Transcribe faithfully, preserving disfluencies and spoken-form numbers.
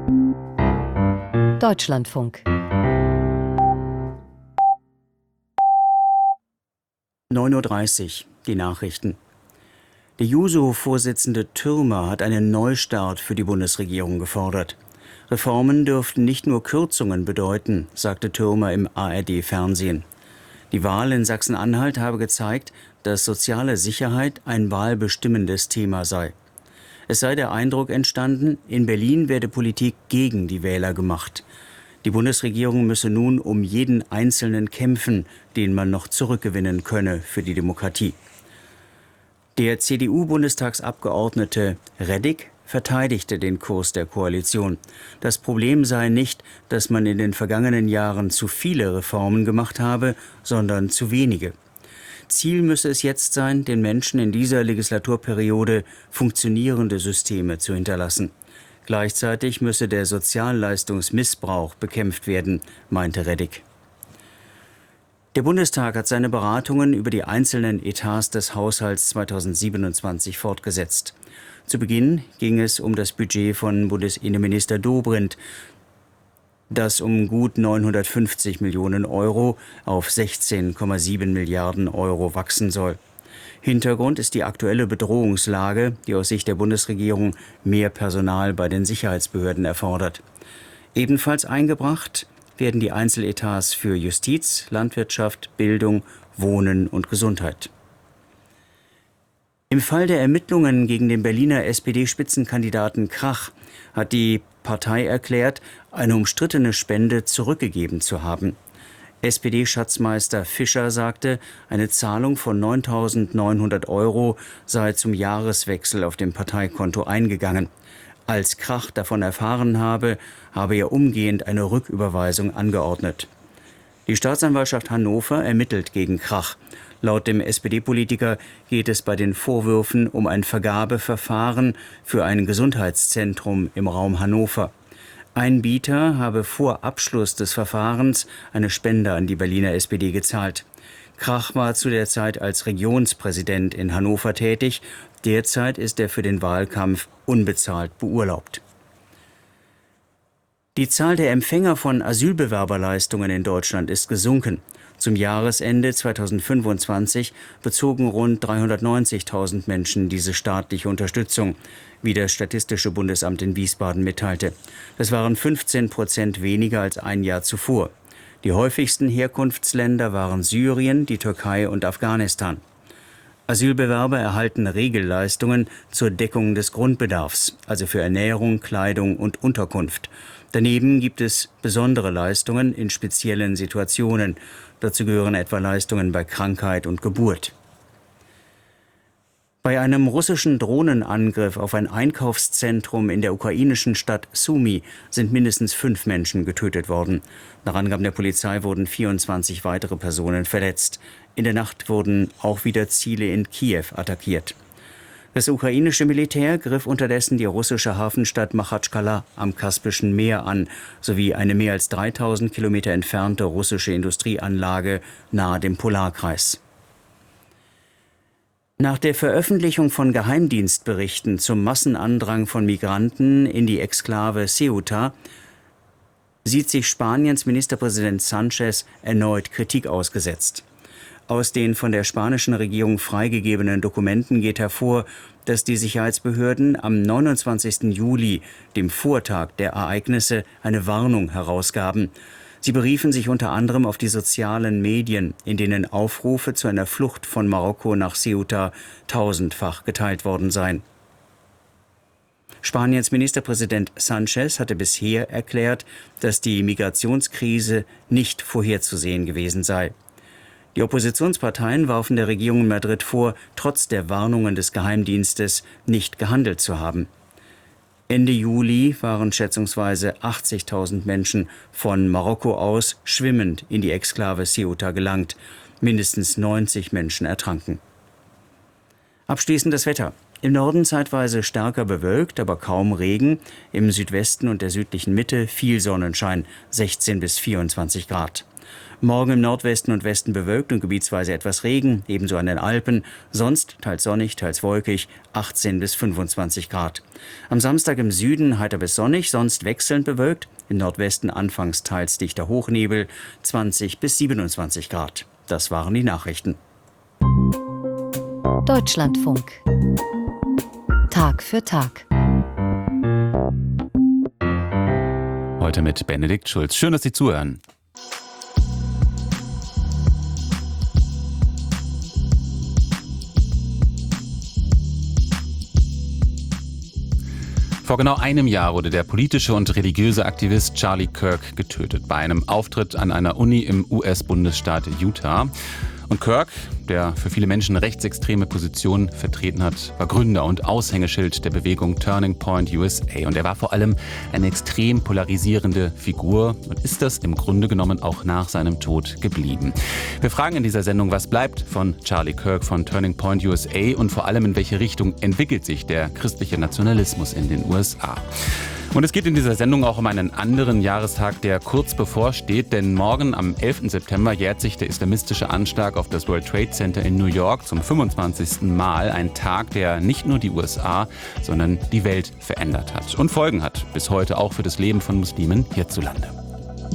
Deutschlandfunk. neun Uhr dreißig, die Nachrichten. Der Juso-Vorsitzende Thürmer hat einen Neustart für die Bundesregierung gefordert. Reformen dürften nicht nur Kürzungen bedeuten, sagte Thürmer im A R D-Fernsehen. Die Wahl in Sachsen-Anhalt habe gezeigt, dass soziale Sicherheit ein wahlbestimmendes Thema sei. Es sei der Eindruck entstanden, in Berlin werde Politik gegen die Wähler gemacht. Die Bundesregierung müsse nun um jeden Einzelnen kämpfen, den man noch zurückgewinnen könne für die Demokratie. Der C D U-Bundestagsabgeordnete Reddick verteidigte den Kurs der Koalition. Das Problem sei nicht, dass man in den vergangenen Jahren zu viele Reformen gemacht habe, sondern zu wenige. Ziel müsse es jetzt sein, den Menschen in dieser Legislaturperiode funktionierende Systeme zu hinterlassen. Gleichzeitig müsse der Sozialleistungsmissbrauch bekämpft werden, meinte Reddick. Der Bundestag hat seine Beratungen über die einzelnen Etats des Haushalts zweitausendsiebenundzwanzig fortgesetzt. Zu Beginn ging es um das Budget von Bundesinnenminister Dobrindt, das um gut neunhundertfünfzig Millionen Euro auf sechzehn Komma sieben Milliarden Euro wachsen soll. Hintergrund ist die aktuelle Bedrohungslage, die aus Sicht der Bundesregierung mehr Personal bei den Sicherheitsbehörden erfordert. Ebenfalls eingebracht werden die Einzeletats für Justiz, Landwirtschaft, Bildung, Wohnen und Gesundheit. Im Fall der Ermittlungen gegen den Berliner S P D-Spitzenkandidaten Krach hat die Partei erklärt, eine umstrittene Spende zurückgegeben zu haben. S P D-Schatzmeister Fischer sagte, eine Zahlung von neuntausendneunhundert Euro sei zum Jahreswechsel auf dem Parteikonto eingegangen. Als Krach davon erfahren habe, habe er umgehend eine Rücküberweisung angeordnet. Die Staatsanwaltschaft Hannover ermittelt gegen Krach. Laut dem S P D-Politiker geht es bei den Vorwürfen um ein Vergabeverfahren für ein Gesundheitszentrum im Raum Hannover. Ein Bieter habe vor Abschluss des Verfahrens eine Spende an die Berliner S P D gezahlt. Krach war zu der Zeit als Regionspräsident in Hannover tätig. Derzeit ist er für den Wahlkampf unbezahlt beurlaubt. Die Zahl der Empfänger von Asylbewerberleistungen in Deutschland ist gesunken. Zum Jahresende zweitausendfünfundzwanzig bezogen rund dreihundertneunzigtausend Menschen diese staatliche Unterstützung, wie das Statistische Bundesamt in Wiesbaden mitteilte. Das waren fünfzehn Prozent weniger als ein Jahr zuvor. Die häufigsten Herkunftsländer waren Syrien, die Türkei und Afghanistan. Asylbewerber erhalten Regelleistungen zur Deckung des Grundbedarfs, also für Ernährung, Kleidung und Unterkunft. Daneben gibt es besondere Leistungen in speziellen Situationen. Dazu gehören etwa Leistungen bei Krankheit und Geburt. Bei einem russischen Drohnenangriff auf ein Einkaufszentrum in der ukrainischen Stadt Sumy sind mindestens fünf Menschen getötet worden. Nach Angaben der Polizei wurden vierundzwanzig weitere Personen verletzt. In der Nacht wurden auch wieder Ziele in Kiew attackiert. Das ukrainische Militär griff unterdessen die russische Hafenstadt Machatschkala am Kaspischen Meer an, sowie eine mehr als dreitausend Kilometer entfernte russische Industrieanlage nahe dem Polarkreis. Nach der Veröffentlichung von Geheimdienstberichten zum Massenandrang von Migranten in die Exklave Ceuta sieht sich Spaniens Ministerpräsident Sánchez erneut Kritik ausgesetzt. Aus den von der spanischen Regierung freigegebenen Dokumenten geht hervor, dass die Sicherheitsbehörden am neunundzwanzigsten Juli, dem Vortag der Ereignisse, eine Warnung herausgaben. Sie beriefen sich unter anderem auf die sozialen Medien, in denen Aufrufe zu einer Flucht von Marokko nach Ceuta tausendfach geteilt worden seien. Spaniens Ministerpräsident Sánchez hatte bisher erklärt, dass die Migrationskrise nicht vorherzusehen gewesen sei. Die Oppositionsparteien warfen der Regierung in Madrid vor, trotz der Warnungen des Geheimdienstes nicht gehandelt zu haben. Ende Juli waren schätzungsweise achtzigtausend Menschen von Marokko aus schwimmend in die Exklave Ceuta gelangt. Mindestens neunzig Menschen ertranken. Abschließend das Wetter. Im Norden zeitweise stärker bewölkt, aber kaum Regen. Im Südwesten und der südlichen Mitte viel Sonnenschein, sechzehn bis vierundzwanzig Grad. Morgen im Nordwesten und Westen bewölkt und gebietsweise etwas Regen, ebenso an den Alpen. Sonst teils sonnig, teils wolkig, achtzehn bis fünfundzwanzig Grad. Am Samstag im Süden heiter bis sonnig, sonst wechselnd bewölkt. Im Nordwesten anfangs teils dichter Hochnebel, zwanzig bis siebenundzwanzig Grad. Das waren die Nachrichten. Deutschlandfunk. Tag für Tag. Heute mit Benedikt Schulz. Schön, dass Sie zuhören. Vor genau einem Jahr wurde der politische und religiöse Aktivist Charlie Kirk getötet bei einem Auftritt an einer Uni im U S-Bundesstaat Utah. Und Kirk, der für viele Menschen rechtsextreme Positionen vertreten hat, war Gründer und Aushängeschild der Bewegung Turning Point U S A. Und er war vor allem eine extrem polarisierende Figur und ist das im Grunde genommen auch nach seinem Tod geblieben. Wir fragen in dieser Sendung, was bleibt von Charlie Kirk von Turning Point U S A und vor allem in welche Richtung entwickelt sich der christliche Nationalismus in den U S A. Und es geht in dieser Sendung auch um einen anderen Jahrestag, der kurz bevorsteht, denn morgen am elften September jährt sich der islamistische Anschlag auf das World Trade Center in New York zum fünfundzwanzigsten Mal. Ein Tag, der nicht nur die U S A, sondern die Welt verändert hat und Folgen hat, bis heute auch für das Leben von Muslimen hierzulande.